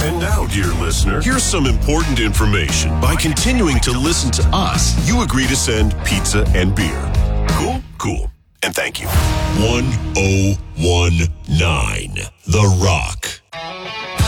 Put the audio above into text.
And now, dear listener, here's some important information. By continuing to listen to us, you agree to send pizza and beer. Cool? Cool. And thank you. 1019 The Rock.